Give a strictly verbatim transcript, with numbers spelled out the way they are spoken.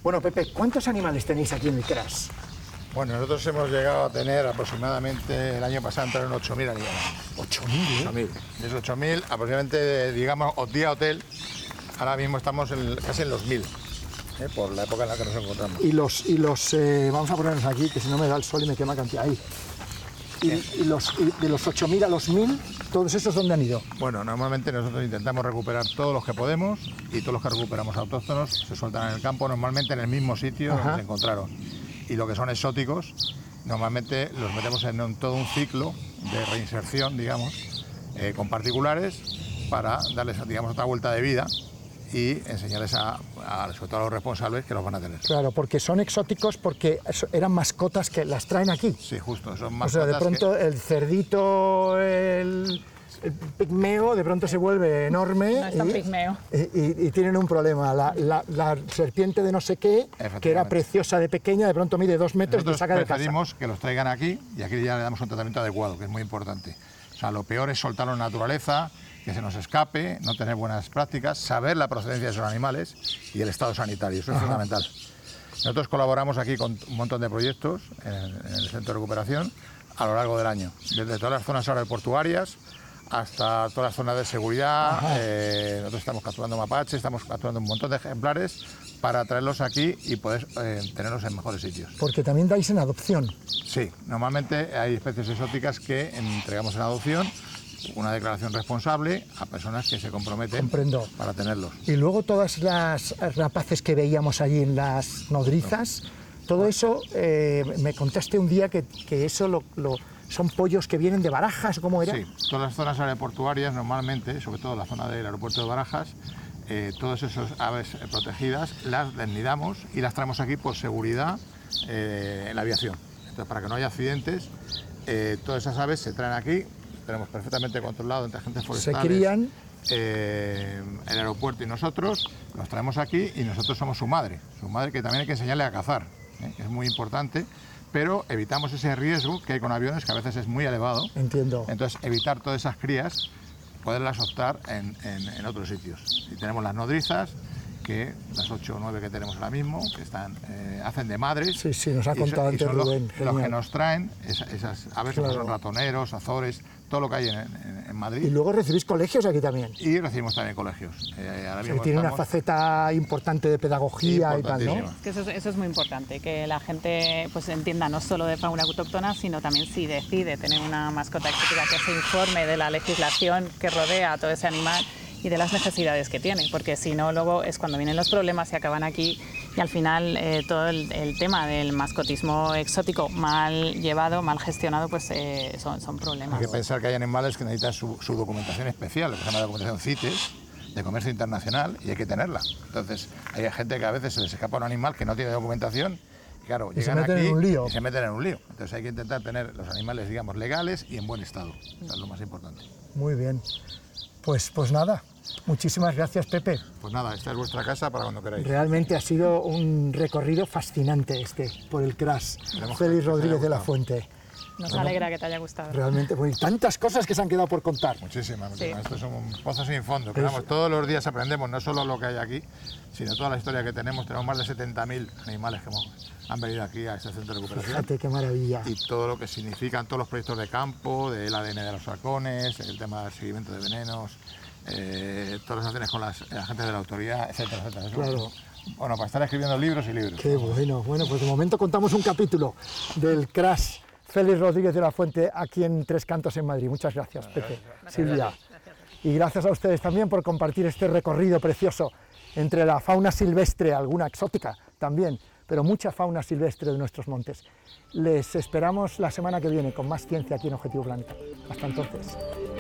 Bueno, Pepe, ¿cuántos animales tenéis aquí en el CRAS? Bueno, nosotros hemos llegado a tener aproximadamente, el año pasado entraron ocho mil animales. ocho mil, ¿eh? ocho mil. De esos ocho mil, aproximadamente, digamos, día hotel, ahora mismo estamos en, casi en los mil, ¿eh? Por la época en la que nos encontramos. Y los, y los eh, vamos a ponernos aquí, que si no me da el sol y me quema cantidad ahí. Y, y, los, y de los ocho mil a los mil, ¿todos esos dónde han ido? Bueno, normalmente nosotros intentamos recuperar todos los que podemos y todos los que recuperamos autóctonos se sueltan en el campo, normalmente en el mismo sitio. Ajá. Donde se encontraron. Y lo que son exóticos, normalmente los metemos en un, todo un ciclo de reinserción, digamos, eh, con particulares para darles, digamos, otra vuelta de vida y enseñarles a, a, sobre todo a los responsables que los van a tener. Claro, porque son exóticos porque eran mascotas que las traen aquí. Sí, justo, son mascotas. O sea, de pronto que... el cerdito, el... el pigmeo de pronto se vuelve enorme. No es tan pigmeo. Y, y, y tienen un problema. La, la, la serpiente de no sé qué, que era preciosa de pequeña, de pronto mide dos metros y te saca de casa. Preferimos que los traigan aquí y aquí ya le damos un tratamiento adecuado, que es muy importante. O sea, lo peor es soltarlo en naturaleza, que se nos escape, no tener buenas prácticas, saber la procedencia de esos animales y el estado sanitario. Eso es Ajá. fundamental. Nosotros colaboramos aquí con un montón de proyectos en, en el centro de recuperación a lo largo del año, desde todas las zonas aeroportuarias hasta todas las zonas de seguridad. Eh, nosotros estamos capturando mapaches, estamos capturando un montón de ejemplares para traerlos aquí y poder eh, tenerlos en mejores sitios. Porque también dais en adopción. Sí, normalmente hay especies exóticas que entregamos en adopción, una declaración responsable a personas que se comprometen Comprendo. Para tenerlos. Y luego todas las rapaces que veíamos allí en las nodrizas, no. todo eso, eh, me contaste un día que, que eso lo... lo ¿son pollos que vienen de Barajas? ¿Cómo era? Sí, todas las zonas aeroportuarias normalmente, sobre todo la zona del aeropuerto de Barajas, eh, todas esas aves protegidas las desnidamos y las traemos aquí por seguridad eh, en la aviación. Entonces, para que no haya accidentes, eh, todas esas aves se traen aquí, tenemos perfectamente controlado entre agentes forestales. Se crían. Eh, el aeropuerto y nosotros, los traemos aquí y nosotros somos su madre, su madre que también hay que enseñarle a cazar, ¿eh? Es muy importante. Pero evitamos ese riesgo que hay con aviones, que a veces es muy elevado. Entiendo. Entonces, evitar todas esas crías, poderlas optar en, en, en otros sitios. Y tenemos las nodrizas, que las ocho o nueve que tenemos ahora mismo, que están, eh, hacen de madres. Sí, sí, nos ha contado antes Rubén. Los, los que nos traen esa, esas aves, claro. Son ratoneros, azores, todo lo que hay en, en, en Madrid. Y luego recibís colegios aquí también. Y recibimos también colegios. Eh, ahora mismo o sea, tiene estamos... una faceta importante de pedagogía y tal, ¿no? Es que eso, eso es muy importante, que la gente pues entienda no solo de fauna autóctona, sino también si decide tener una mascota exótica, que se informe de la legislación que rodea a todo ese animal y de las necesidades que tiene, porque si no luego es cuando vienen los problemas y acaban aquí y al final eh, todo el, el tema del mascotismo exótico mal llevado, mal gestionado, pues eh, son, son problemas. Hay que pensar que hay animales que necesitan su, su documentación especial, lo que se llama documentación CITES, de comercio internacional, y hay que tenerla. Entonces hay gente que a veces se les escapa un animal que no tiene documentación, y claro, y llegan se meten aquí en un lío. y se meten en un lío. Entonces hay que intentar tener los animales, digamos, legales y en buen estado. Eso es lo más importante. Muy bien. Pues, pues nada, muchísimas gracias, Pepe. Pues nada, esta es vuestra casa para cuando queráis. Realmente ha sido un recorrido fascinante este, por el CRAS. Félix Rodríguez de la Fuente. Nos bueno, alegra que te haya gustado. Realmente, pues, tantas cosas que se han quedado por contar. Muchísimas, muchísimas. Sí. Estos son un pozo sin fondo. Pero, vamos, todos los días aprendemos, no solo lo que hay aquí, sino toda la historia que tenemos. Tenemos más de setenta mil animales que hemos, han venido aquí a este centro de recuperación. Fíjate qué maravilla. Y todo lo que significan todos los proyectos de campo, del A D N de los halcones, el tema del seguimiento de venenos, eh, todas las acciones con las agentes de la autoridad, etcétera, etcétera. Eso, claro. Bueno, para estar escribiendo libros y libros. Qué bueno. Bueno, pues de momento contamos un capítulo del CRAS. Félix Rodríguez de la Fuente, aquí en Tres Cantos, en Madrid. Muchas gracias, Pepe, gracias, Silvia. Gracias. Y gracias a ustedes también por compartir este recorrido precioso entre la fauna silvestre, alguna exótica también, pero mucha fauna silvestre de nuestros montes. Les esperamos la semana que viene con más ciencia aquí en Objetivo Planeta. Hasta entonces.